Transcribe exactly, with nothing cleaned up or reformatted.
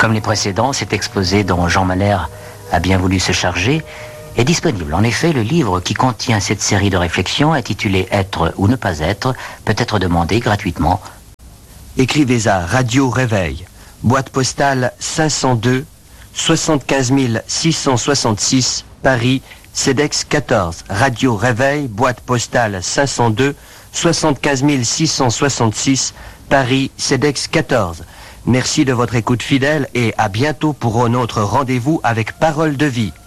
comme les précédents, cet exposé dont Jean Manère a bien voulu se charger est disponible. En effet, le livre qui contient cette série de réflexions, intitulé « Être ou ne pas être », peut être demandé gratuitement. Écrivez à Radio Réveil, boîte postale cinq cent deux, soixante-quinze mille six cent soixante-six, Paris, CEDEX quatorze. Radio Réveil, boîte postale cinq cent deux, soixante-quinze mille six cent soixante-six, Paris, CEDEX quatorze. Merci de votre écoute fidèle et à bientôt pour un autre rendez-vous avec Parole de Vie.